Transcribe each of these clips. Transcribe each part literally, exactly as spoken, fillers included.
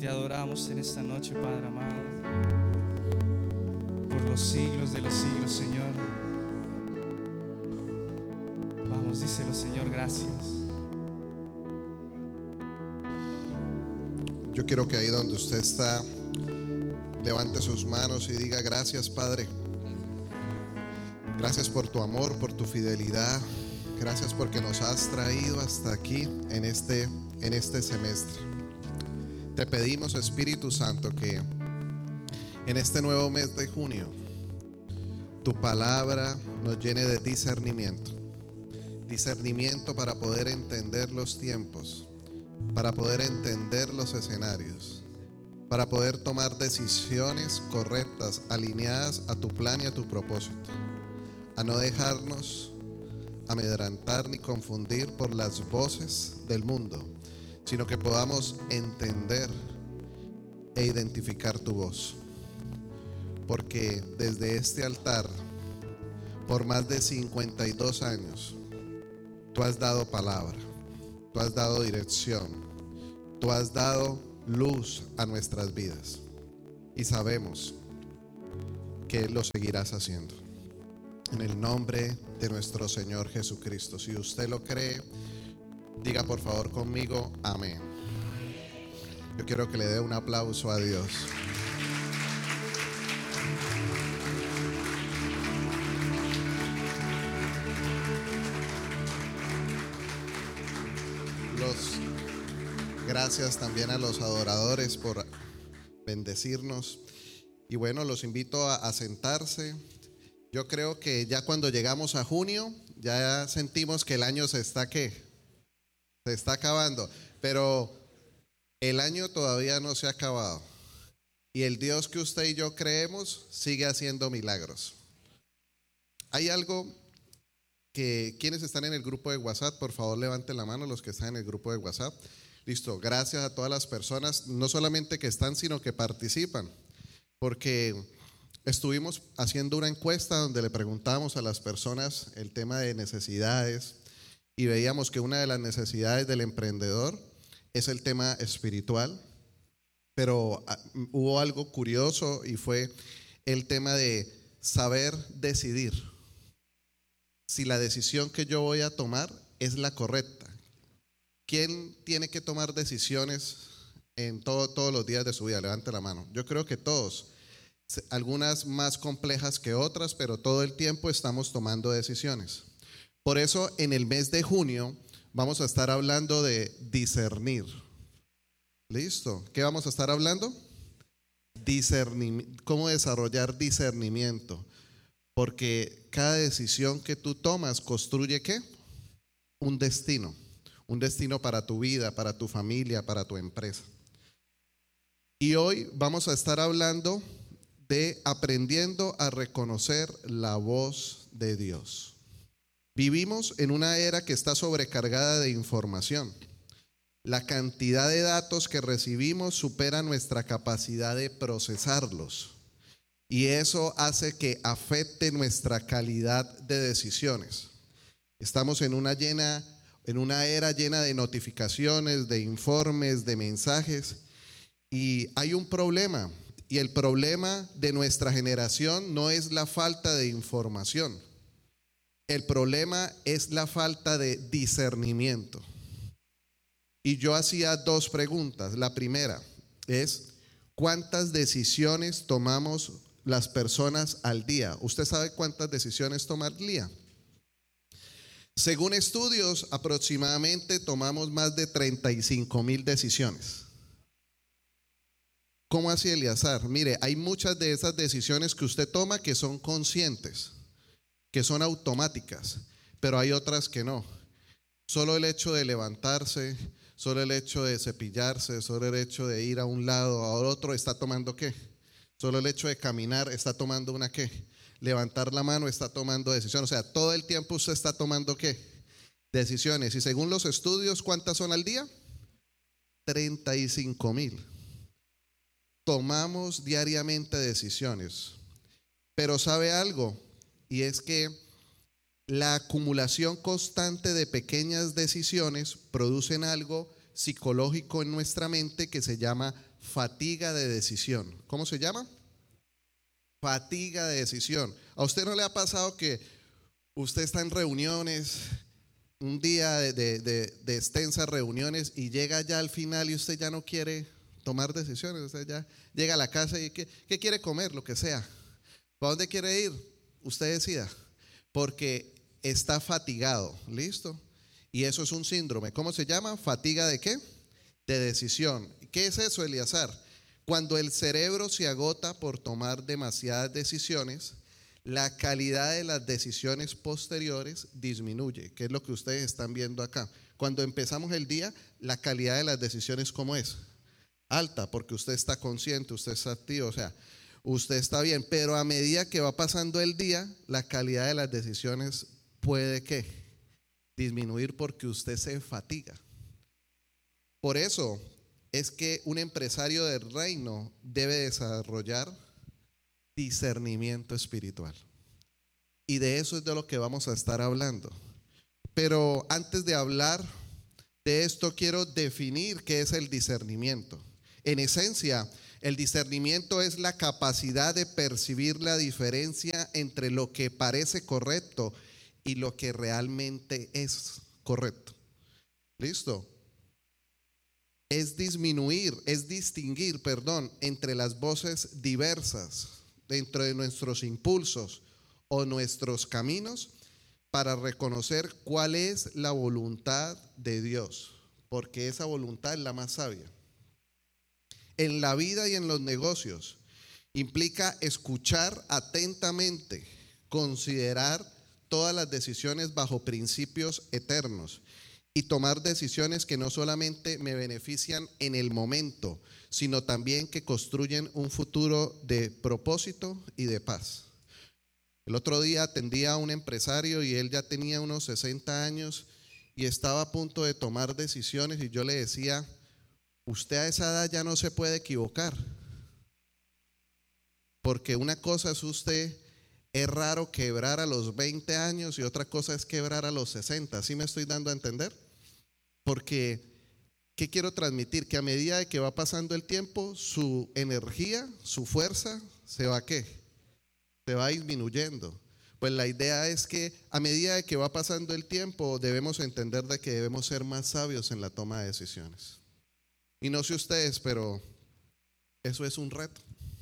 Te adoramos en esta noche, Padre amado, por los siglos de los siglos, Señor. Vamos, díselo, Señor, gracias. Yo quiero que ahí donde usted está, levante sus manos y diga: gracias, Padre. Gracias por tu amor, por tu fidelidad. Gracias porque nos has traído hasta aquí en este, en este semestre. Te pedimos, Espíritu Santo, que en este nuevo mes de junio tu palabra nos llene de discernimiento. Discernimiento para poder entender los tiempos, para poder entender los escenarios, para poder tomar decisiones correctas, alineadas a tu plan y a tu propósito, a no dejarnos amedrentar ni confundir por las voces del mundo, sino que podamos entender e identificar tu voz. Porque desde este altar, por más de cincuenta y dos años, tú has dado palabra, tú has dado dirección, tú has dado luz a nuestras vidas, y sabemos que lo seguirás haciendo. En el nombre de nuestro Señor Jesucristo. Si usted lo cree, diga por favor conmigo: amén. Yo quiero que le dé un aplauso a Dios. Los, gracias también a los adoradores por bendecirnos. Y bueno, los invito a, a sentarse. Yo creo que ya cuando llegamos a junio, ya sentimos que el año se está, ¿qué? Se está acabando. Pero el año todavía no se ha acabado. Y el Dios que usted y yo creemos sigue haciendo milagros. Hay algo que, quienes están en el grupo de WhatsApp, por favor levanten la mano los que están en el grupo de WhatsApp. Listo, gracias a todas las personas, no solamente que están, sino que participan. Porque estuvimos haciendo una encuesta donde le preguntábamos a las personas el tema de necesidades y veíamos que una de las necesidades del emprendedor es el tema espiritual, pero hubo algo curioso y fue el tema de saber decidir si la decisión que yo voy a tomar es la correcta. ¿Quién tiene que tomar decisiones en todo, todos los días de su vida? Levante la mano. Yo creo que todos. Algunas más complejas que otras, pero todo el tiempo estamos tomando decisiones. Por eso en el mes de junio vamos a estar hablando de discernir. ¿Listo? ¿Qué vamos a estar hablando? Discernimiento. ¿Cómo desarrollar discernimiento? Porque cada decisión que tú tomas construye ¿qué? Un destino. Un destino para tu vida, para tu familia, para tu empresa. Y hoy vamos a estar hablando de aprendiendo a reconocer la voz de Dios. Vivimos en una era que está sobrecargada de información. La cantidad de datos que recibimos supera nuestra capacidad de procesarlos. Y eso hace que afecte nuestra calidad de decisiones. Estamos en una, llena, en una era llena de notificaciones, de informes, de mensajes. Y hay un problema. Y el problema de nuestra generación no es la falta de información. El problema es la falta de discernimiento. Y yo hacía dos preguntas. La primera es: ¿cuántas decisiones tomamos las personas al día? ¿Usted sabe cuántas decisiones toma al día? Según estudios, aproximadamente tomamos más de treinta y cinco mil decisiones. ¿Cómo así, Eliazar? Mire, hay muchas de esas decisiones que usted toma que son conscientes, que son automáticas, pero hay otras que no. Solo el hecho de levantarse, solo el hecho de cepillarse, solo el hecho de ir a un lado, a otro, está tomando ¿qué? Solo el hecho de caminar está tomando una ¿qué? Levantar la mano está tomando decisiones. O sea, todo el tiempo usted está tomando ¿qué? Decisiones. Y según los estudios, ¿cuántas son al día? treinta y cinco mil. Tomamos diariamente decisiones, pero ¿sabe algo? Y es que la acumulación constante de pequeñas decisiones producen algo psicológico en nuestra mente que se llama fatiga de decisión. ¿Cómo se llama? Fatiga de decisión. ¿A usted no le ha pasado que usted está en reuniones, un día de, de, de, de extensas reuniones, y llega ya al final y usted ya no quiere tomar decisiones? Usted ya llega a la casa y ¿qué, qué quiere comer? Lo que sea. ¿Para dónde quiere ir? Usted decida, porque está fatigado. ¿Listo? Y eso es un síndrome. ¿Cómo se llama? ¿Fatiga de qué? De decisión. ¿Qué es eso, Eliazar? Cuando el cerebro se agota por tomar demasiadas decisiones, la calidad de las decisiones posteriores disminuye, que es lo que ustedes están viendo acá. Cuando empezamos el día, la calidad de las decisiones, ¿cómo es? Alta, porque usted está consciente, usted está activo, o sea, usted está bien. Pero a medida que va pasando el día, la calidad de las decisiones puede, ¿qué? Disminuir, porque usted se fatiga. Por eso es que un empresario del reino debe desarrollar discernimiento espiritual. Y de eso es de lo que vamos a estar hablando. Pero antes de hablar de esto, quiero definir qué es el discernimiento. En esencia, el discernimiento es la capacidad de percibir la diferencia entre lo que parece correcto y lo que realmente es correcto. ¿Listo? Es disminuir, es distinguir, perdón, entre las voces diversas dentro de nuestros impulsos o nuestros caminos, para reconocer cuál es la voluntad de Dios, porque esa voluntad es la más sabia. En la vida y en los negocios implica escuchar atentamente, considerar todas las decisiones bajo principios eternos y tomar decisiones que no solamente me benefician en el momento, sino también que construyen un futuro de propósito y de paz. El otro día atendía a un empresario y él ya tenía unos sesenta años y estaba a punto de tomar decisiones, y yo le decía: usted a esa edad ya no se puede equivocar, porque una cosa es usted, es raro quebrar a los veinte años y otra cosa es quebrar a los sesenta. ¿Sí me estoy dando a entender? Porque ¿qué quiero transmitir? Que a medida de que va pasando el tiempo, su energía, su fuerza, ¿se va qué? Se va disminuyendo. Pues la idea es que a medida de que va pasando el tiempo, debemos entender de que debemos ser más sabios en la toma de decisiones. Y no sé ustedes, pero eso es un reto.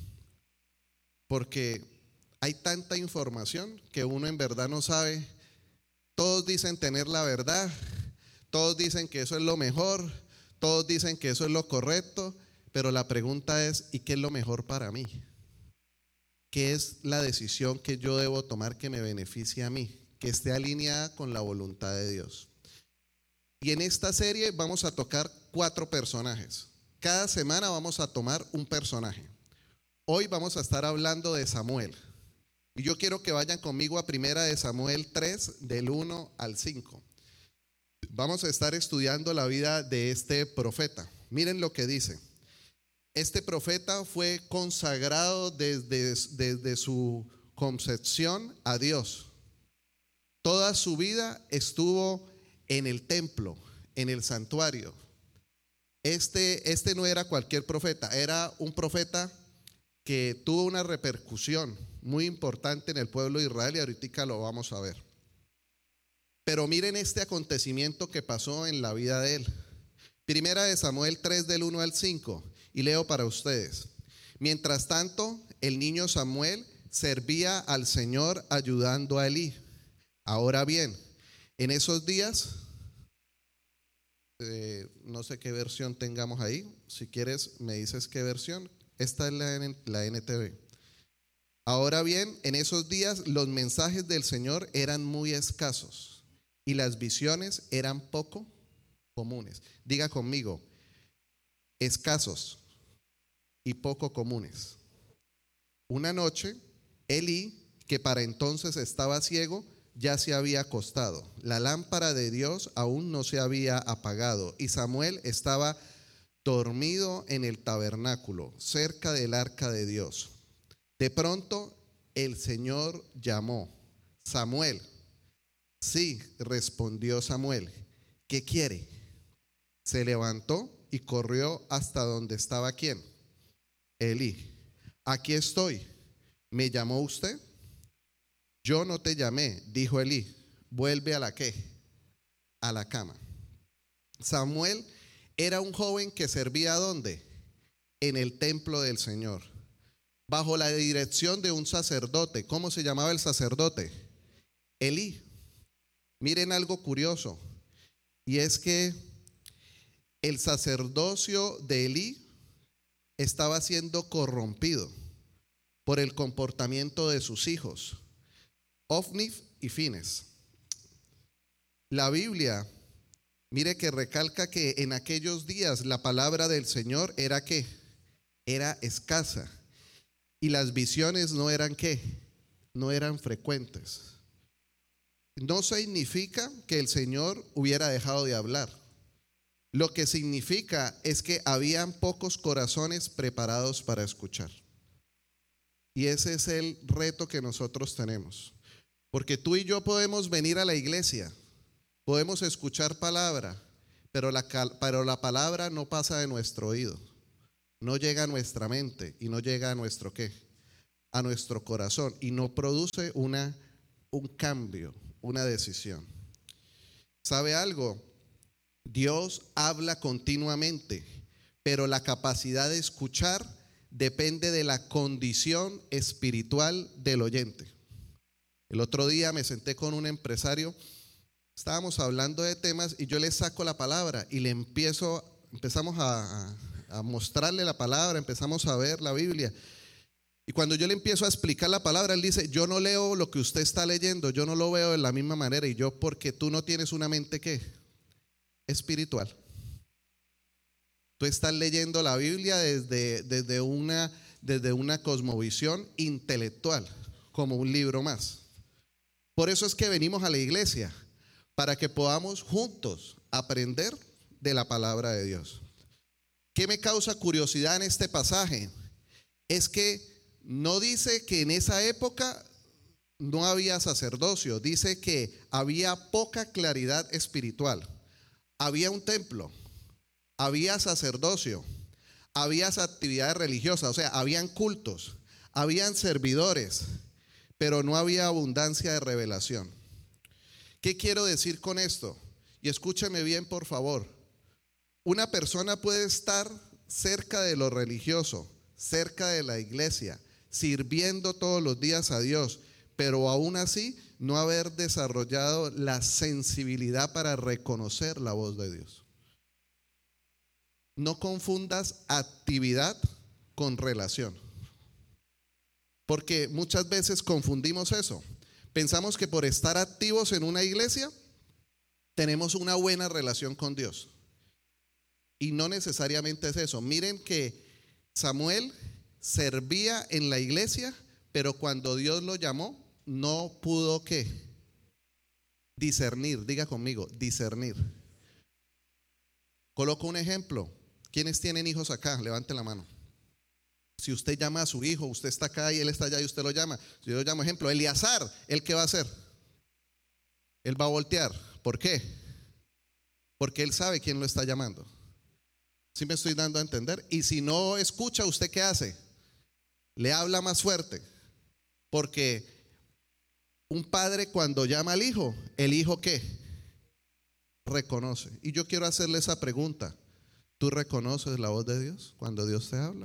Porque hay tanta información que uno en verdad no sabe. Todos dicen tener la verdad, todos dicen que eso es lo mejor, todos dicen que eso es lo correcto, pero la pregunta es: ¿y qué es lo mejor para mí? ¿Qué es la decisión que yo debo tomar que me beneficie a mí, que esté alineada con la voluntad de Dios? Y en esta serie vamos a tocar cuatro personajes. Cada semana vamos a tomar un personaje. Hoy vamos a estar hablando de Samuel. Y yo quiero que vayan conmigo a Primera de Samuel tres, del uno al cinco. Vamos a estar estudiando la vida de este profeta. Miren lo que dice. Este profeta fue consagrado desde, desde su concepción a Dios. Toda su vida estuvo en el templo, en el santuario. Este, este no era cualquier profeta, era un profeta que tuvo una repercusión muy importante en el pueblo de Israel, y ahorita lo vamos a ver. Pero miren este acontecimiento que pasó en la vida de él. Primera de Samuel tres, del uno al cinco, y leo para ustedes. Mientras tanto, el niño Samuel servía al Señor ayudando a Elí. Ahora bien, en esos días, eh, no sé qué versión tengamos ahí. Si quieres me dices qué versión. Esta es la, la N T V. Ahora bien, en esos días los mensajes del Señor eran muy escasos y las visiones eran poco comunes. Diga conmigo: escasos y poco comunes. Una noche, Elí, que para entonces estaba ciego, ya se había acostado. La lámpara de Dios aún no se había apagado y Samuel estaba dormido en el tabernáculo, cerca del arca de Dios. De pronto, el Señor llamó: Samuel. Sí, respondió Samuel. ¿Qué quiere? Se levantó y corrió hasta donde estaba ¿quién? Elí. Aquí estoy. ¿Me llamó usted? Yo no te llamé, dijo Elí. Vuelve a la ¿qué? A la cama. Samuel era un joven que servía ¿dónde? En el templo del Señor, bajo la dirección de un sacerdote. ¿Cómo se llamaba el sacerdote? Elí. Miren algo curioso, y es que el sacerdocio de Elí estaba siendo corrompido por el comportamiento de sus hijos, Ofni y Fines. La Biblia, mire que recalca que en aquellos días la palabra del Señor era ¿qué? Era escasa, y las visiones no eran ¿qué? No eran frecuentes. No significa que el Señor hubiera dejado de hablar. Lo que significa es que habían pocos corazones preparados para escuchar. Y ese es el reto que nosotros tenemos. Porque tú y yo podemos venir a la iglesia, podemos escuchar palabra, pero la, pero la palabra no pasa de nuestro oído, no llega a nuestra mente y no llega a nuestro ¿qué? A nuestro corazón, y no produce una, un cambio, una decisión. ¿Sabe algo? Dios habla continuamente, pero la capacidad de escuchar depende de la condición espiritual del oyente. El otro día me senté con un empresario, estábamos hablando de temas y yo le saco la palabra y le empiezo, empezamos a, a, a mostrarle la palabra, empezamos a ver la Biblia. Y cuando yo le empiezo a explicar la palabra, él dice: yo no leo lo que usted está leyendo, yo no lo veo de la misma manera. Y yo, porque tú no tienes una mente ¿qué? Espiritual. Tú estás leyendo la Biblia desde, desde, una, desde una cosmovisión intelectual, como un libro más. Por eso es que venimos a la iglesia, para que podamos juntos aprender de la palabra de Dios. ¿Qué me causa curiosidad en este pasaje? Es que no dice que en esa época no había sacerdocio, dice que había poca claridad espiritual. Había un templo, había sacerdocio, había actividades religiosas, o sea, habían cultos, habían servidores, pero no había abundancia de revelación. ¿Qué quiero decir con esto? Y escúcheme bien, por favor. Una persona puede estar cerca de lo religioso, cerca de la iglesia, sirviendo todos los días a Dios, pero aún así no haber desarrollado la sensibilidad para reconocer la voz de Dios. No confundas actividad con relación, porque muchas veces confundimos eso. Pensamos que por estar activos en una iglesia tenemos una buena relación con Dios, y no necesariamente es eso. Miren que Samuel servía en la iglesia, pero cuando Dios lo llamó no pudo ¿qué? Discernir. Diga conmigo, discernir. Coloco un ejemplo. ¿Quiénes tienen hijos acá? Levanten la mano. Si usted llama a su hijo, usted está acá y él está allá y usted lo llama. Si yo lo llamo ejemplo, Eleazar, ¿él qué va a hacer? Él va a voltear. ¿Por qué? Porque él sabe quién lo está llamando. ¿Sí me estoy dando a entender? Y si no escucha, ¿usted qué hace? Le habla más fuerte. Porque un padre cuando llama al hijo, ¿el hijo qué? Reconoce. Y yo quiero hacerle esa pregunta. ¿Tú reconoces la voz de Dios cuando Dios te habla?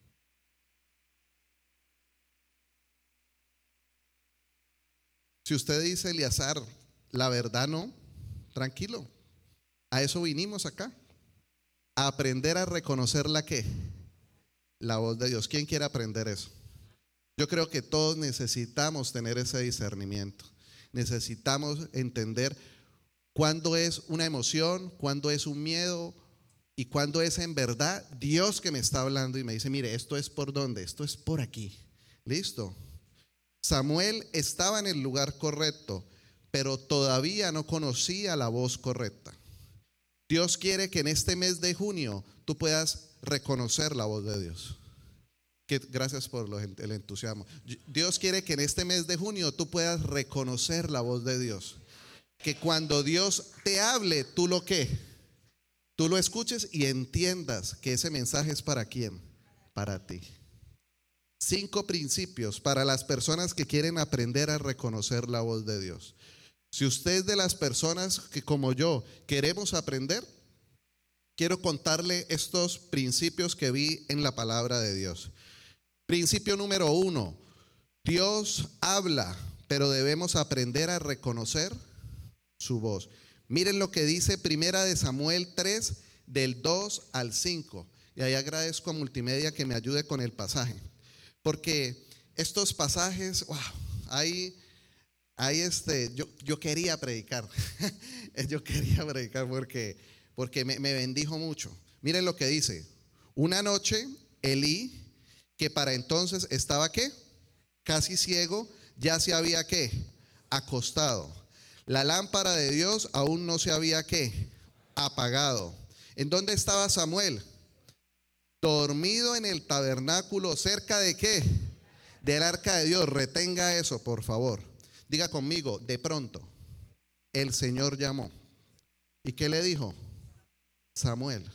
Si usted dice, Eleazar, la verdad no, tranquilo. A eso vinimos acá. A aprender a reconocer la ¿qué? La voz de Dios. ¿Quién quiere aprender eso? Yo creo que todos necesitamos tener ese discernimiento. Necesitamos entender cuándo es una emoción, cuándo es un miedo y cuándo es en verdad Dios que me está hablando y me dice: mire, esto es por dónde, esto es por aquí. ¿Listo? Samuel estaba en el lugar correcto, pero todavía no conocía la voz correcta. Dios quiere que en este mes de junio tú puedas reconocer la voz de Dios. Que, gracias por lo, el entusiasmo. Dios quiere que en este mes de junio tú puedas reconocer la voz de Dios. Que cuando Dios te hable, tú lo que tú lo escuches y entiendas que ese mensaje es para quién, para ti. Cinco principios para las personas que quieren aprender a reconocer la voz de Dios. Si usted es de las personas que, como yo, queremos aprender, quiero contarle estos principios que vi en la palabra de Dios. Principio número uno: Dios habla, pero debemos aprender a reconocer su voz. Miren lo que dice Primera de Samuel tres, del dos al cinco. Y ahí agradezco a Multimedia que me ayude con el pasaje, porque estos pasajes, wow, ahí, ahí este, yo, yo quería predicar, yo quería predicar porque, porque me, me bendijo mucho. Miren lo que dice: una noche Elí, que para entonces estaba ¿qué? Casi ciego, ya se había ¿qué? Acostado. La lámpara de Dios aún no se había ¿qué? Apagado. ¿En dónde estaba Samuel? Dormido en el tabernáculo, cerca de ¿qué? Del arca de Dios. Retenga eso, por favor. Diga conmigo: de pronto el Señor llamó. ¿Y qué le dijo? Samuel.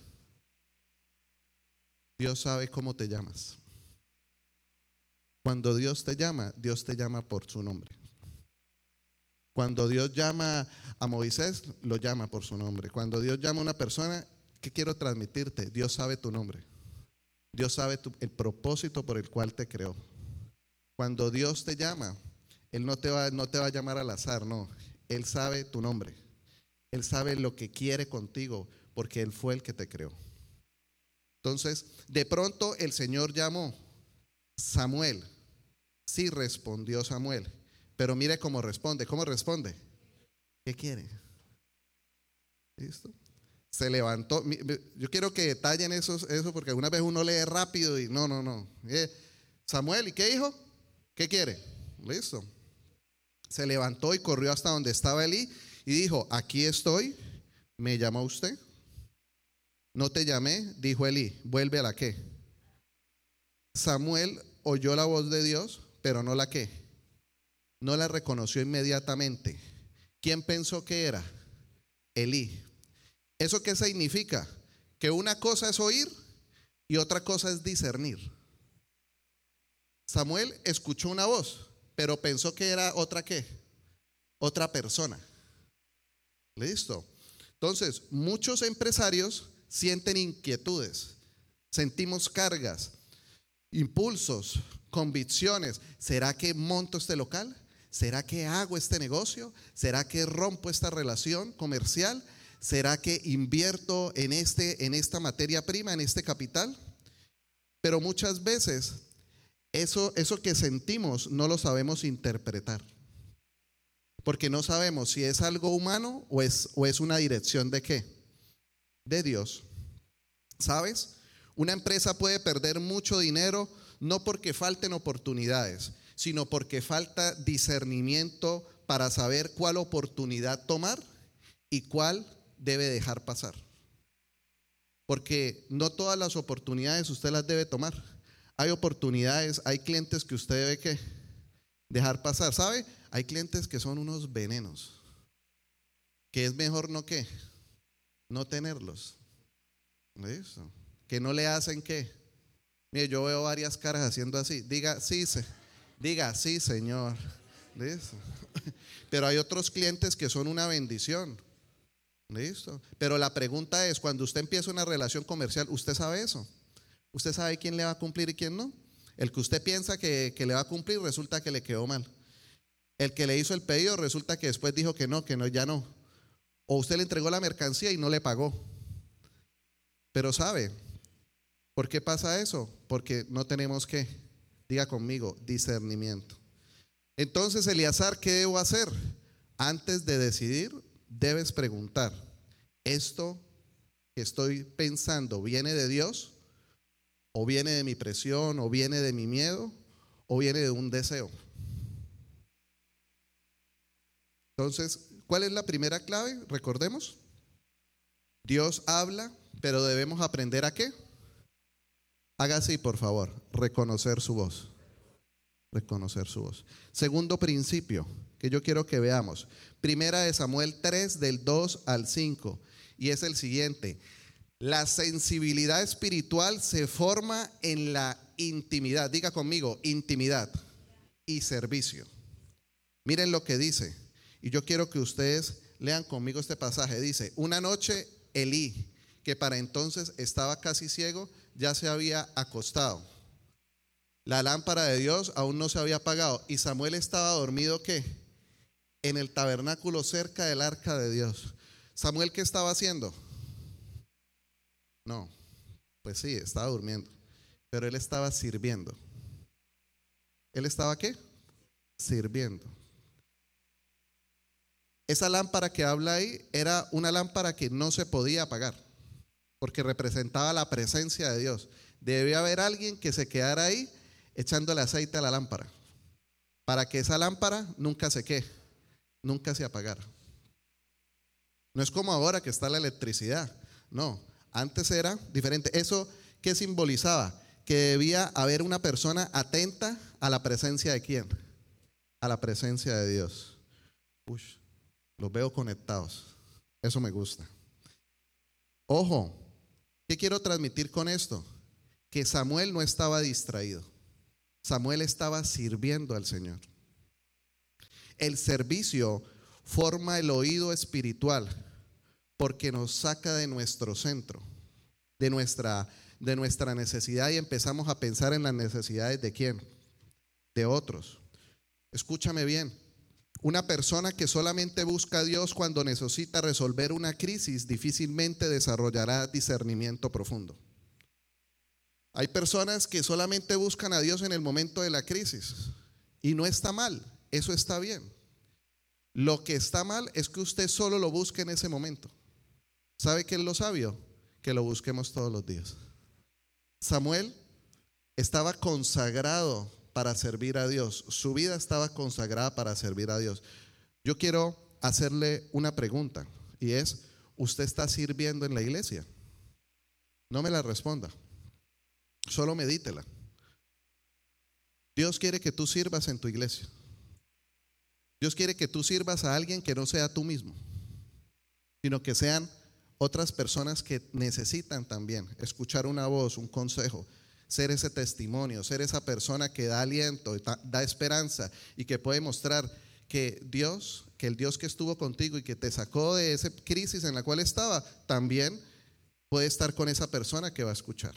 Dios sabe cómo te llamas. Cuando Dios te llama, Dios te llama por su nombre. Cuando Dios llama a Moisés, lo llama por su nombre. Cuando Dios llama a una persona, ¿qué quiero transmitirte? Dios sabe tu nombre. Dios sabe tu, el propósito por el cual te creó. Cuando Dios te llama, Él no te va, no te va a llamar al azar, no. Él sabe tu nombre. Él sabe lo que quiere contigo, porque Él fue el que te creó. Entonces, de pronto el Señor llamó: Samuel. Sí, respondió Samuel. Pero mire cómo responde. ¿Cómo responde? ¿Qué quiere? ¿Listo? Se levantó. Yo quiero que detallen eso, eso porque alguna vez uno lee rápido y no, no, no. Eh, Samuel, ¿y qué dijo? ¿Qué quiere? Listo. Se levantó y corrió hasta donde estaba Elí y dijo: aquí estoy. ¿Me llamó usted? No te llamé, dijo Elí. Vuelve a la qué. Samuel oyó la voz de Dios, pero no la qué. No la reconoció inmediatamente. ¿Quién pensó que era? Elí. ¿Eso qué significa? Que una cosa es oír y otra cosa es discernir. Samuel escuchó una voz, pero pensó que era otra qué, otra persona. Listo. Entonces, muchos empresarios sienten inquietudes, sentimos cargas, impulsos, convicciones. ¿Será que monto este local? ¿Será que hago este negocio? ¿Será que rompo esta relación comercial? ¿Será que invierto en, este, en esta materia prima, en este capital? Pero muchas veces eso, eso que sentimos no lo sabemos interpretar, porque no sabemos si es algo humano o es, o es una dirección de qué, de Dios. ¿Sabes? Una empresa puede perder mucho dinero no porque falten oportunidades, sino porque falta discernimiento para saber cuál oportunidad tomar y cuál debe dejar pasar. Porque no todas las oportunidades usted las debe tomar. Hay oportunidades, hay clientes que usted debe ¿qué? Dejar pasar. ¿Sabe? Hay clientes que son unos venenos, que es mejor no ¿qué? No tenerlos. Eso. Que no le hacen ¿qué? Mire, yo veo varias caras haciendo así. Diga sí, se, diga sí, Señor. Listo. Pero hay otros clientes que son una bendición. Listo. Pero la pregunta es: cuando usted empieza una relación comercial, ¿usted sabe eso? ¿Usted sabe quién le va a cumplir y quién no? El que usted piensa que, que le va a cumplir, resulta que le quedó mal. El que le hizo el pedido, resulta que después dijo que no, que no, ya no. O usted le entregó la mercancía y no le pagó. Pero ¿sabe por qué pasa eso? Porque no tenemos ¿qué? Diga conmigo: discernimiento. Entonces, Eleazar, ¿qué debo hacer? Antes de decidir, debes preguntar: ¿esto que estoy pensando viene de Dios? ¿O viene de mi presión? ¿O viene de mi miedo? ¿O viene de un deseo? Entonces, ¿cuál es la primera clave? Recordemos: Dios habla, pero debemos aprender ¿a qué? Haga así, por favor: reconocer su voz. Reconocer su voz. Segundo principio que yo quiero que veamos, Primera de Samuel tres, del dos al cinco, y es el siguiente: La sensibilidad espiritual se forma en la intimidad. Diga conmigo, intimidad y servicio. Miren lo que dice, y yo quiero que ustedes lean conmigo este pasaje. Dice: una noche Elí, que para entonces estaba casi ciego, ya se había acostado. La lámpara de Dios aún no se había apagado, y Samuel estaba dormido, ¿qué? En el tabernáculo cerca del arca de Dios. ¿Samuel qué estaba haciendo? No, pues sí, estaba durmiendo, pero él estaba sirviendo. ¿Él estaba qué? Sirviendo. Esa lámpara que habla ahí era una lámpara que no se podía apagar, porque representaba la presencia de Dios. Debía haber alguien que se quedara ahí echándole aceite a la lámpara, para que esa lámpara nunca se quede, nunca se apagara. No es como ahora que está la electricidad, no, antes era diferente. ¿Eso qué simbolizaba? Que debía haber una persona atenta a la presencia de ¿quién? A la presencia de Dios. Uy, los veo conectados, eso me gusta. Ojo, ¿qué quiero transmitir con esto? Que Samuel no estaba distraído. Samuel estaba sirviendo al Señor. El servicio forma el oído espiritual porque nos saca de nuestro centro, de nuestra, de nuestra necesidad, y empezamos a pensar en las necesidades de ¿quién? De otros. Escúchame bien. Una persona que solamente busca a Dios cuando necesita resolver una crisis difícilmente desarrollará discernimiento profundo. Hay personas que solamente buscan a Dios en el momento de la crisis, y no está mal, eso está bien. Lo que está mal es que usted solo lo busque en ese momento. ¿Sabe qué es lo sabio? Que lo busquemos todos los días. Samuel estaba consagrado para servir a Dios. Su vida estaba consagrada para servir a Dios. Yo quiero hacerle una pregunta, y es: ¿usted está sirviendo en la iglesia? No me la responda, solo medítela. Dios quiere que tú sirvas en tu iglesia. Dios quiere que tú sirvas a alguien que no sea tú mismo, sino que sean otras personas que necesitan también escuchar una voz, un consejo, ser ese testimonio, ser esa persona que da aliento, da esperanza, y que puede mostrar que Dios, que el Dios que estuvo contigo y que te sacó de esa crisis en la cual estaba, también puede estar con esa persona que va a escuchar.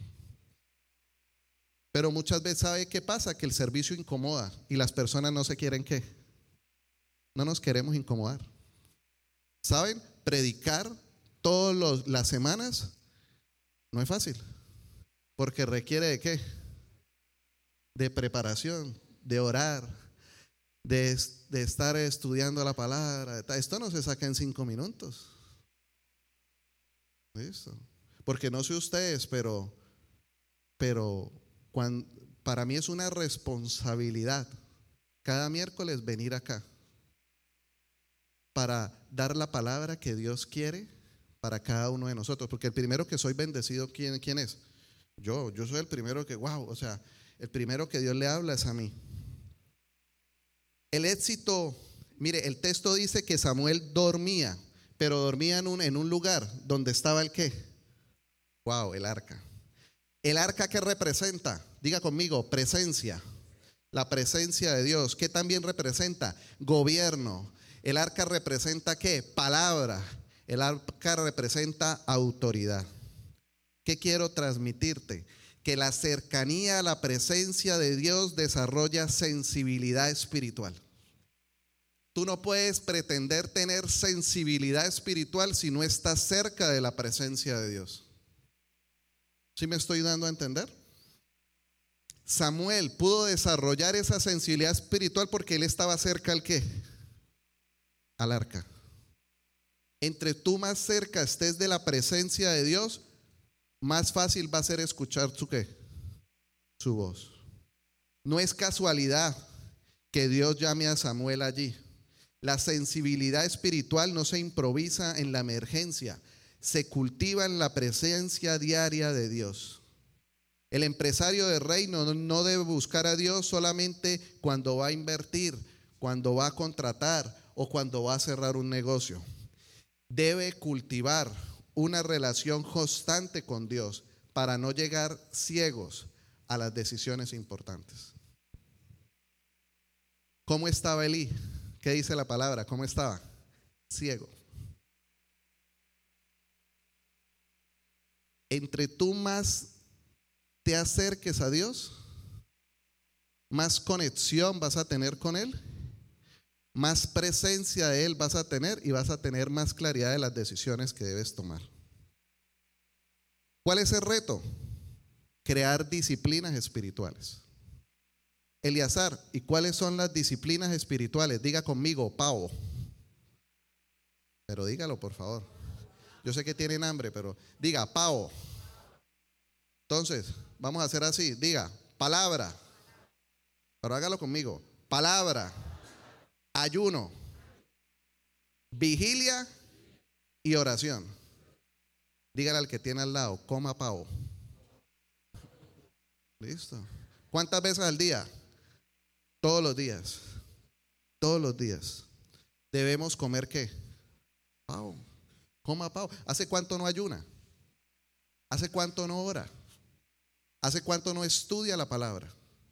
Pero muchas veces, ¿sabe qué pasa? Que el servicio incomoda y las personas no se quieren ¿qué? No nos queremos incomodar. ¿Saben? Predicar todas las semanas no es fácil, porque requiere de ¿qué? De preparación, de orar, de, de estar estudiando la palabra. Esto no se saca en cinco minutos. ¿Listo? Porque no sé ustedes, pero, pero cuando, para mí es una responsabilidad cada miércoles venir acá para dar la palabra que Dios quiere para cada uno de nosotros. Porque el primero que soy bendecido, ¿quién, quién es? Yo, yo soy el primero que, wow, o sea, el primero que Dios le habla es a mí. El éxito, mire, el texto dice que Samuel dormía, pero dormía en un, en un lugar donde estaba el ¿qué? Wow, el arca. ¿El arca qué representa? Diga conmigo, presencia. La presencia de Dios. ¿Qué también representa? Gobierno. El arca representa ¿qué? Palabra. El arca representa autoridad. ¿Qué quiero transmitirte? Que la cercanía a la presencia de Dios desarrolla sensibilidad espiritual. Tú no puedes pretender tener sensibilidad espiritual si no estás cerca de la presencia de Dios. ¿Sí me estoy dando a entender? Samuel pudo desarrollar esa sensibilidad espiritual porque él estaba cerca al ¿qué? Al arca. Entre tú más cerca estés de la presencia de Dios, más fácil va a ser escuchar su ¿qué? Su voz. No es casualidad que Dios llame a Samuel allí. La sensibilidad espiritual no se improvisa en la emergencia, se cultiva en la presencia diaria de Dios. El empresario de reino no debe buscar a Dios solamente cuando va a invertir, cuando va a contratar o cuando va a cerrar un negocio. Debe cultivar una relación constante con Dios para no llegar ciegos a las decisiones importantes. ¿Cómo estaba Elí? ¿Qué dice la palabra? ¿Cómo estaba? Ciego. Entre tú más te acerques a Dios, más conexión vas a tener con Él, más presencia de Él vas a tener y vas a tener más claridad de las decisiones que debes tomar. ¿Cuál es el reto? Crear disciplinas espirituales. Eleazar, ¿y cuáles son las disciplinas espirituales? Diga conmigo, pavo. Pero dígalo, por favor. Yo sé que tienen hambre, pero diga, pavo. Entonces, vamos a hacer así. Diga, palabra. Pero hágalo conmigo. Palabra, ayuno, vigilia y oración. Dígale al que tiene al lado, coma pavo. Listo. ¿Cuántas veces al día? Todos los días. Todos los días. Debemos comer ¿qué? Pavo. Coma pavo. ¿Hace cuánto no ayuna? ¿Hace cuánto no ora? ¿Hace cuánto no estudia la palabra?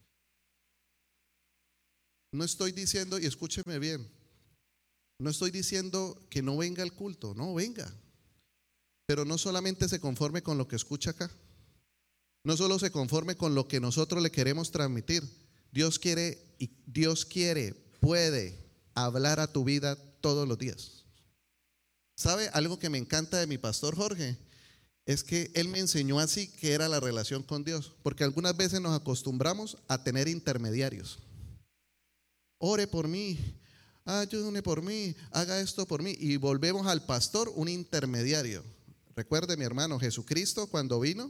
No estoy diciendo, y escúcheme bien, no estoy diciendo que no venga al culto, no, venga. Pero no solamente se conforme con lo que escucha acá. No solo se conforme con lo que nosotros le queremos transmitir. Dios quiere, y Dios quiere, puede hablar a tu vida todos los días. ¿Sabe algo que me encanta de mi pastor Jorge? Es que él me enseñó así que era la relación con Dios. Porque algunas veces nos acostumbramos a tener intermediarios. Ore por mí, ayúdame por mí, haga esto por mí. Y volvemos al pastor un intermediario. Recuerde, mi hermano, Jesucristo cuando vino,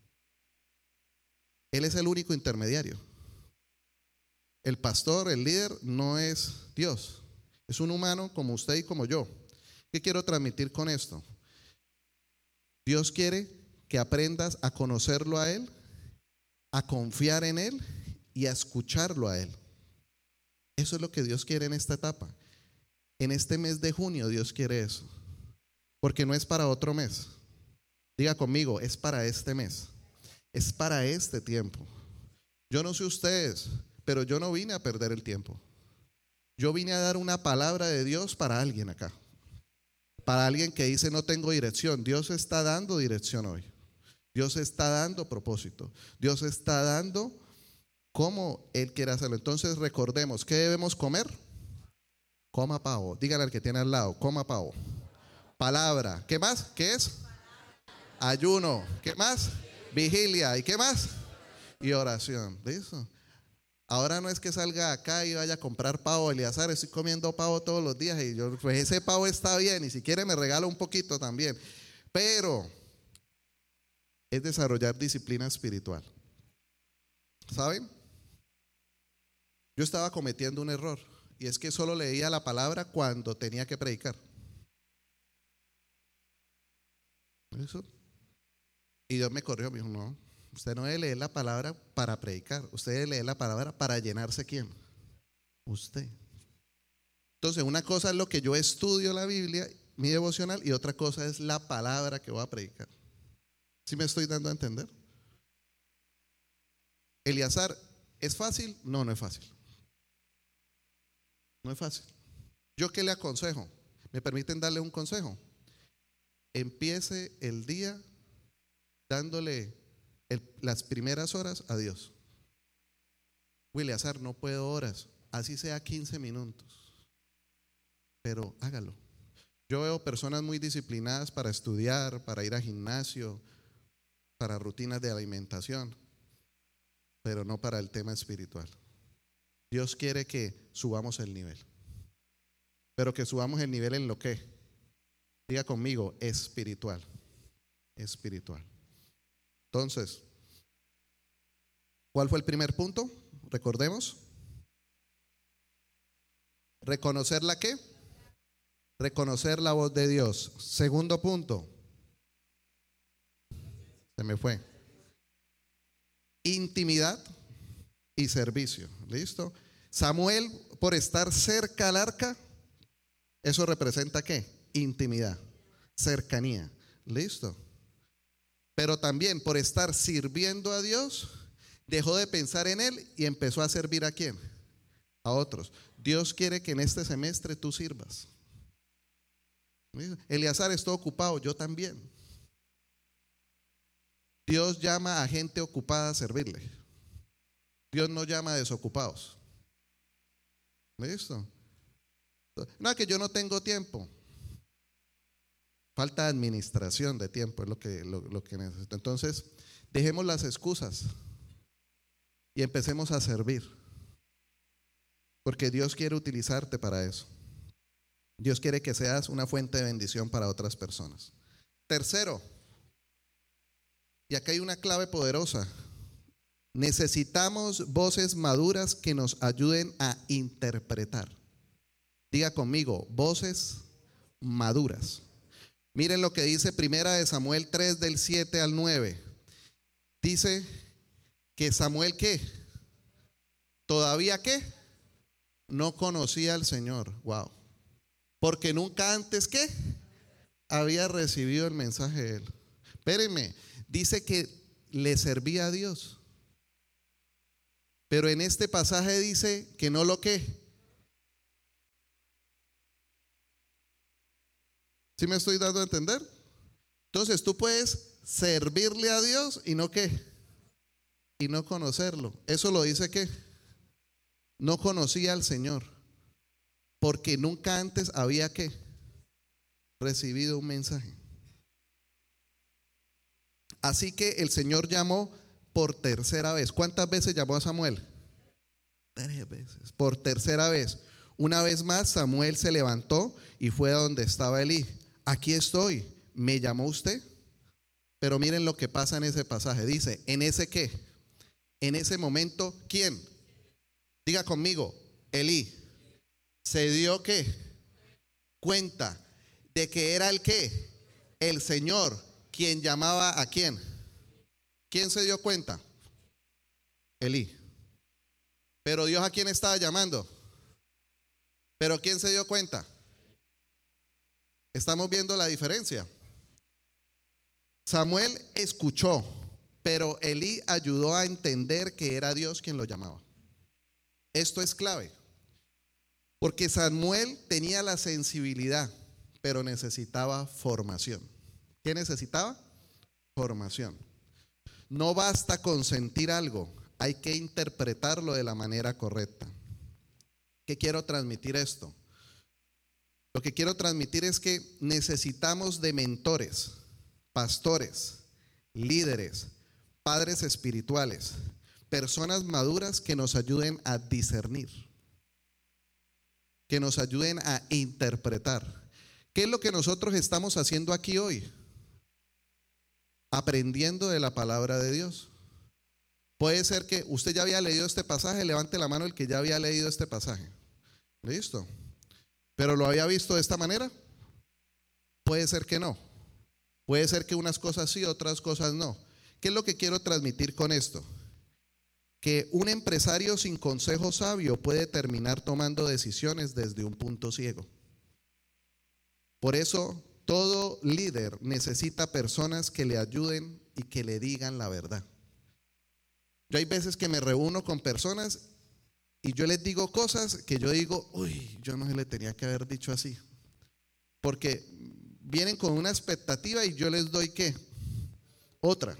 Él es el único intermediario. El pastor, el líder, no es Dios. Es un humano como usted y como yo. ¿Qué quiero transmitir con esto? Dios quiere que aprendas a conocerlo a Él, a confiar en Él y a escucharlo a Él. Eso es lo que Dios quiere en esta etapa. En este mes de junio Dios quiere eso. Porque no es para otro mes. Diga conmigo, es para este mes. Es para este tiempo. Yo no sé ustedes, pero yo no vine a perder el tiempo. Yo vine a dar una palabra de Dios para alguien acá. Para alguien que dice no tengo dirección. Dios está dando dirección hoy. Dios está dando propósito. Dios está dando cómo Él quiere hacerlo. Entonces recordemos, ¿qué debemos comer? Coma pavo. Dígale al que tiene al lado, coma pavo. Palabra. ¿Qué más? ¿Qué es? Ayuno. ¿Qué más? Vigilia. ¿Y qué más? Y oración. ¿Listo? Ahora no es que salga acá y vaya a comprar pavo, Eleazar, estoy comiendo pavo todos los días y yo, pues ese pavo está bien y si quiere me regala un poquito también. Pero es desarrollar disciplina espiritual. ¿Saben? Yo estaba cometiendo un error y es que solo leía la palabra cuando tenía que predicar. ¿Eso? Y Dios me corrió, me dijo, no, usted no debe leer la palabra para predicar, usted debe leer la palabra para llenarse ¿quién? Usted. Entonces una cosa es lo que yo estudio la Biblia, mi devocional, y otra cosa es la palabra que voy a predicar. ¿Sí me estoy dando a entender? Eleazar, ¿es fácil? No, no es fácil. No es fácil. ¿Yo qué le aconsejo? ¿Me permiten darle un consejo? Empiece el día dándole el, las primeras horas a Dios. Eleazar, no puedo horas, así sea quince minutos, pero hágalo. Yo veo personas muy disciplinadas para estudiar, para ir al gimnasio, para rutinas de alimentación, pero no para el tema espiritual. Dios quiere que subamos el nivel, pero que subamos el nivel en lo que, diga conmigo, espiritual, espiritual. Entonces, ¿cuál fue el primer punto? Recordemos. ¿Reconocer la qué? Reconocer la voz de Dios. Segundo punto. Se me fue. Intimidad y servicio. ¿Listo? Samuel, por estar cerca al arca, eso representa ¿qué? Intimidad, cercanía. Listo. Pero también por estar sirviendo a Dios, dejó de pensar en Él y empezó a servir ¿a quién? A otros. Dios quiere que en este semestre tú sirvas. Eleazar está ocupado, yo también. Dios llama a gente ocupada a servirle. Dios no llama a desocupados. ¿Listo? No, que yo no tengo tiempo. Falta administración de tiempo es lo que, lo, lo que necesito. Entonces, dejemos las excusas y empecemos a servir. Porque Dios quiere utilizarte para eso. Dios quiere que seas una fuente de bendición para otras personas. Tercero, y acá hay una clave poderosa. Necesitamos voces maduras que nos ayuden a interpretar. Diga conmigo, voces maduras. Miren lo que dice Primera de Samuel tres del siete al nueve. Dice que Samuel ¿qué? ¿Todavía qué? No conocía al Señor. Wow. Porque nunca antes ¿qué? Había recibido el mensaje de Él. Espérenme, dice que le servía a Dios. Pero en este pasaje dice que no lo ¿qué? ¿Sí me estoy dando a entender? Entonces tú puedes servirle a Dios y no ¿qué? Y no conocerlo. Eso lo dice ¿qué? No conocía al Señor. Porque nunca antes había ¿qué? Recibido un mensaje. Así que el Señor llamó por tercera vez. ¿Cuántas veces llamó a Samuel? Tres veces. Por tercera vez. Una vez más Samuel se levantó y fue a donde estaba Elí. Aquí estoy. ¿Me llamó usted? Pero miren lo que pasa en ese pasaje. Dice, ¿en ese qué? En ese momento, ¿quién? Diga conmigo, Elí. ¿Se dio qué? Cuenta de que era el qué? El Señor quien llamaba a quién. ¿Quién se dio cuenta? Elí. Pero Dios ¿a quién estaba llamando? ¿Pero quién se dio cuenta? Estamos viendo la diferencia. Samuel escuchó, pero Elí ayudó a entender que era Dios quien lo llamaba. Esto es clave. Porque Samuel tenía la sensibilidad, pero necesitaba formación. ¿Qué necesitaba? Formación. No basta con sentir algo, hay que interpretarlo de la manera correcta. ¿Qué quiero transmitir esto? Lo que quiero transmitir es que necesitamos de mentores, pastores, líderes, padres espirituales, personas maduras que nos ayuden a discernir, que nos ayuden a interpretar. ¿Qué es lo que nosotros estamos haciendo aquí hoy? Aprendiendo de la palabra de Dios. Puede ser que usted ya había leído este pasaje, levante la mano el que ya había leído este pasaje. Listo. ¿Pero lo había visto de esta manera? Puede ser que no. Puede ser que unas cosas sí, otras cosas no. ¿Qué es lo que quiero transmitir con esto? Que un empresario sin consejo sabio puede terminar tomando decisiones desde un punto ciego. Por eso todo líder necesita personas que le ayuden y que le digan la verdad. Yo hay veces que me reúno con personas y yo les digo cosas que yo digo, uy, yo no se le tenía que haber dicho así. Porque vienen con una expectativa y yo les doy ¿qué? Otra.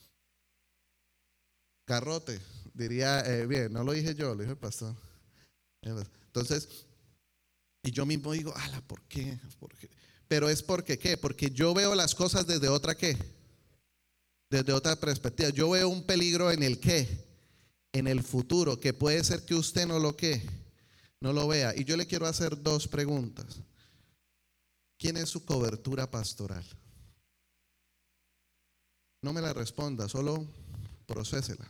Garrote, diría, eh, bien, no lo dije yo, lo dijo el pastor. Entonces, y yo mismo digo, ala, ¿por qué? ¿Por qué? Pero es porque ¿qué? Porque yo veo las cosas desde otra ¿qué? Desde otra perspectiva. Yo veo un peligro en el ¿qué? En el futuro, que puede ser que usted no lo ¿qué? No lo vea. Y yo le quiero hacer dos preguntas. ¿Quién es su cobertura pastoral? No me la responda, solo procésela.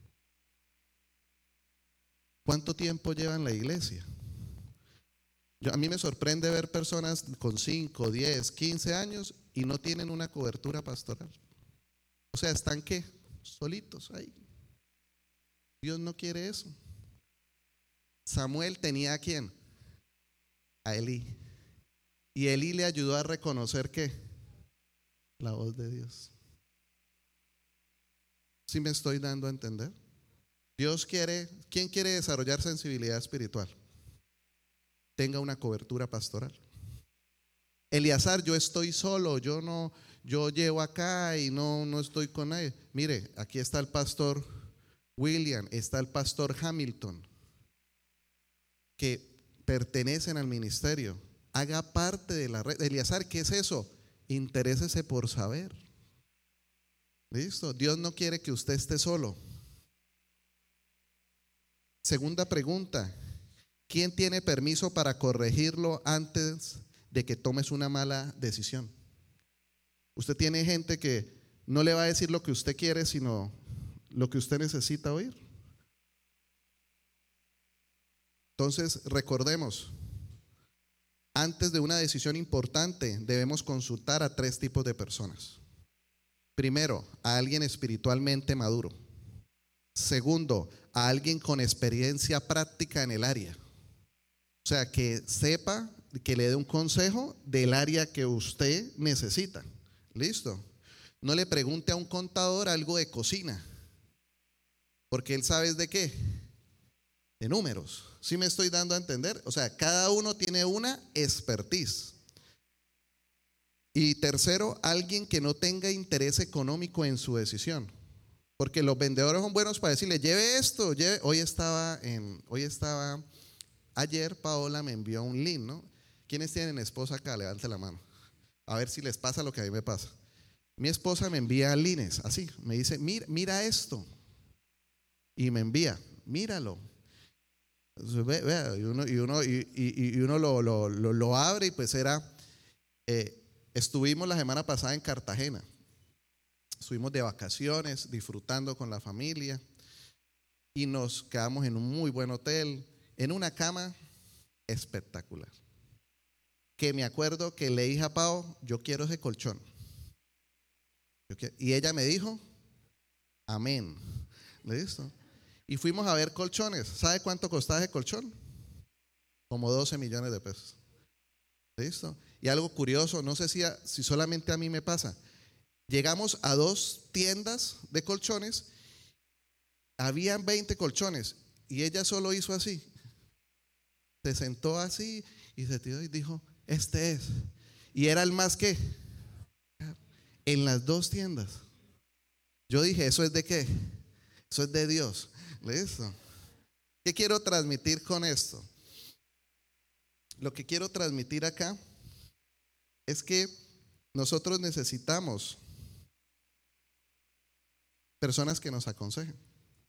¿Cuánto tiempo lleva en la iglesia? Yo, a mí me sorprende ver personas con cinco, diez, quince años y no tienen una cobertura pastoral. O sea, ¿están qué? Solitos ahí. Dios no quiere eso. Samuel tenía ¿a quién? A Elí. Y Elí le ayudó a reconocer ¿qué? la voz de Dios. ¿Sí me estoy dando a entender? Dios quiere, ¿quién quiere desarrollar sensibilidad espiritual? Tenga una cobertura pastoral. Eleazar, yo estoy solo, yo no, yo llevo acá y no, no estoy con nadie. Mire, aquí está el pastor William, está el pastor Hamilton, que pertenecen al ministerio. Haga parte de la red. Eleazar, ¿qué es eso? Interésese por saber. ¿Listo? Dios no quiere que usted esté solo. Segunda pregunta: ¿quién tiene permiso para corregirlo antes de que tomes una mala decisión? Usted tiene gente que no le va a decir lo que usted quiere, sino lo que usted necesita oír. Entonces, recordemos, antes de una decisión importante debemos consultar a tres tipos de personas. Primero, a alguien espiritualmente maduro. Segundo, a alguien con experiencia práctica en el área. O sea, que sepa, que le dé un consejo del área que usted necesita. ¿Listo? No le pregunte a un contador algo de cocina, porque él sabe de qué, de números. ¿Sí me estoy dando a entender? O sea, cada uno tiene una expertise. Y tercero, alguien que no tenga interés económico en su decisión, porque los vendedores son buenos para decirle, lleve esto, lleve. Hoy estaba en, hoy estaba, ayer Paola me envió un link, ¿no? ¿Quiénes tienen esposa acá? Levante la mano. A ver si les pasa lo que a mí me pasa. Mi esposa me envía links, así, me dice, mira, mira esto. Y me envía, míralo. Entonces, ve, ve, y uno, y uno, y, y, y uno lo, lo, lo, lo abre y pues era, eh, estuvimos la semana pasada en Cartagena. Estuvimos de vacaciones, disfrutando con la familia y nos quedamos en un muy buen hotel, en una cama espectacular. Que me acuerdo que le dije a Pau, yo quiero ese colchón. Y ella me dijo, amén. ¿Listo? Y fuimos a ver colchones. ¿Sabe cuánto costaba ese colchón? Como doce millones de pesos. ¿Listo? Y algo curioso, no sé si, a, si solamente a mí me pasa. Llegamos a dos tiendas de colchones, habían veinte colchones y ella solo hizo así. Se sentó así y se tiró y dijo, este es. Y era el más que en las dos tiendas. Yo dije, ¿eso es de qué? Eso es de Dios. ¿Listo? ¿Qué quiero transmitir con esto? Lo que quiero transmitir acá es que nosotros necesitamos personas que nos aconsejen.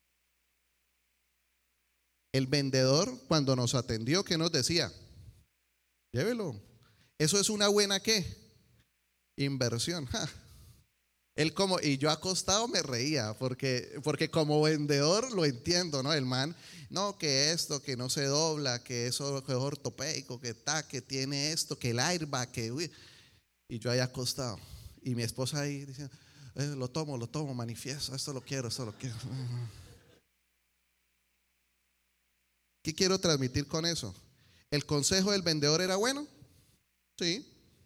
El vendedor, cuando nos atendió, ¿qué nos decía? Llévelo. Eso es una buena ¿qué? Inversión. Ja. Él como, y yo acostado me reía, porque, porque como vendedor lo entiendo, ¿no? El man, no, que esto, que no se dobla, que eso es ortopédico, que está, que tiene esto, que el airbag, que uy. Y yo ahí acostado. Y mi esposa ahí diciendo, eh, lo tomo, lo tomo, manifiesto, esto lo quiero, esto lo quiero. ¿Qué quiero transmitir con eso? ¿El consejo del vendedor era bueno? Sí.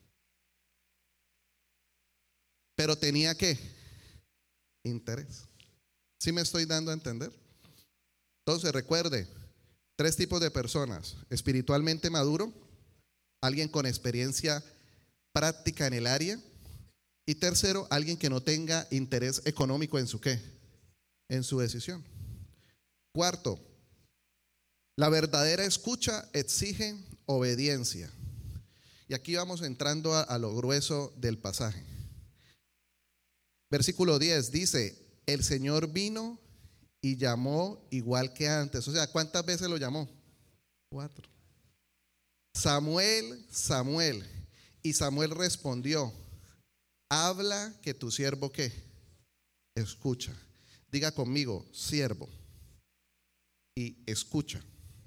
Pero tenía ¿qué? Interés. ¿Sí me estoy dando a entender? Entonces recuerde, tres tipos de personas: espiritualmente maduro, alguien con experiencia práctica en el área, y tercero, alguien que no tenga interés económico en su ¿qué? En su decisión. Cuarto, la verdadera escucha exige obediencia. Y aquí vamos entrando a, a lo grueso del pasaje. Versículo diez dice, el Señor vino y llamó igual que antes. O sea, ¿cuántas veces lo llamó? Cuatro. Samuel, Samuel. Y Samuel respondió, habla que tu siervo ¿qué? Escucha. Diga conmigo, siervo. Y escucha.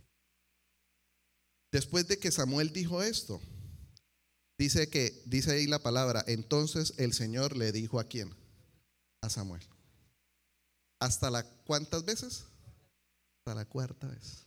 Después de que Samuel dijo esto, dice que, dice ahí la palabra, entonces el Señor le dijo ¿a quién? A Samuel. ¿Hasta la cuántas veces? Hasta la cuarta vez.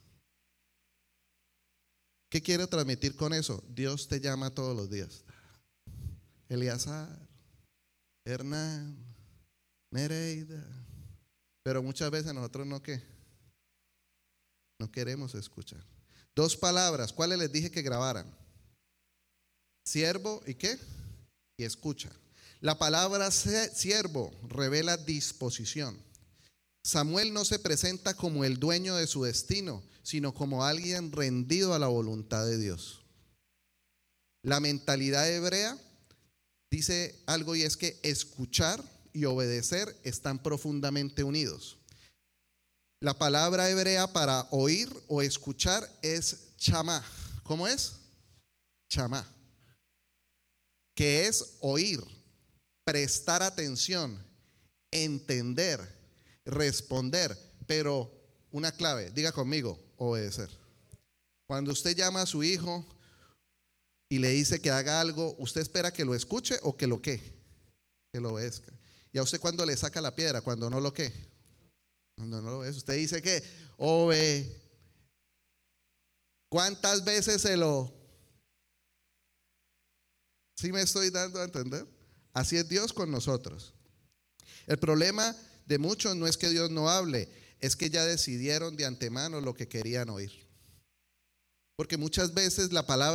¿Qué quiero transmitir con eso? Dios te llama todos los días. Eleazar, Hernán, Nereida. Pero muchas veces nosotros no qué, no queremos escuchar. Dos palabras, ¿cuáles les dije que grabaran? Siervo y qué, y escucha. La palabra siervo revela disposición. Samuel no se presenta como el dueño de su destino, sino como alguien rendido a la voluntad de Dios. La mentalidad hebrea dice algo, y es que escuchar y obedecer están profundamente unidos. La palabra hebrea para oír o escuchar es chamá. ¿Cómo es? Chamá. Que es oír, prestar atención, entender, responder. Pero una clave, diga conmigo, obedecer. Cuando usted llama a su hijo y le dice que haga algo, ¿usted espera que lo escuche o que lo qué? Que lo obedezca. Y a usted cuando le saca la piedra, cuando no lo qué, cuando no lo obedece, usted dice que obedece. ¿Cuántas veces se lo? ¿Sí me estoy dando a entender? Así es Dios con nosotros. El problema de muchos no es que Dios no hable, es que ya decidieron de antemano lo que querían oír. Porque muchas veces la palabra